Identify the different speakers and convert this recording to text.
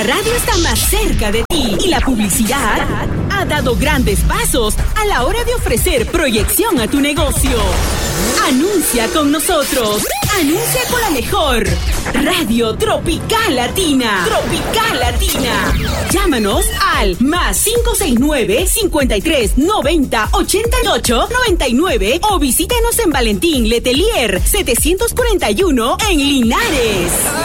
Speaker 1: La radio está más cerca de ti y la publicidad ha dado grandes pasos a la hora de ofrecer proyección a tu negocio. Anuncia con nosotros. Anuncia con la mejor Radio Tropical Latina. Tropical Latina. Llámanos al +569 53 90 88 99 o visítanos en Valentín Letelier 741 en Linares.